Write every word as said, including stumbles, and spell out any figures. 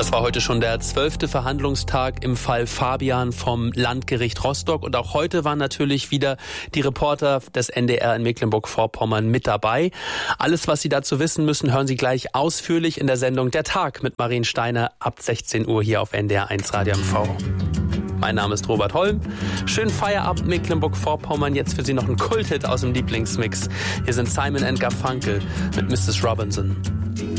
Das war heute schon der zwölfte Verhandlungstag im Fall Fabian vom Landgericht Rostock. Und auch heute waren natürlich wieder die Reporter des N D R in Mecklenburg-Vorpommern mit dabei. Alles, was Sie dazu wissen müssen, hören Sie gleich ausführlich in der Sendung Der Tag mit Marien Steiner ab sechzehn Uhr hier auf N D R eins Radio M V. Mein Name ist Robert Holm. Schönen Feierabend Mecklenburg-Vorpommern. Jetzt für Sie noch ein Kulthit aus dem Lieblingsmix. Hier sind Simon and Garfunkel mit Missus Robinson.